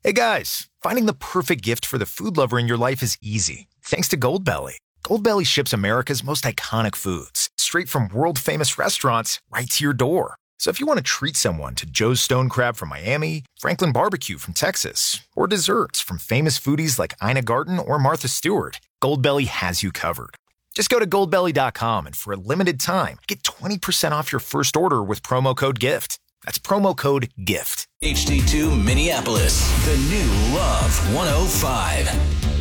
Hey guys, finding the perfect gift for the food lover in your life is easy, thanks to Goldbelly. Goldbelly ships America's most iconic foods, straight from world-famous restaurants right to your door. So if you want to treat someone to Joe's Stone Crab from Miami, Franklin Barbecue from Texas, or desserts from famous foodies like Ina Garten or Martha Stewart, Goldbelly has you covered. Just go to goldbelly.com and for a limited time, get 20% off your first order with promo code GIFT. That's promo code GIFT. HD2 Minneapolis, the new Love 105.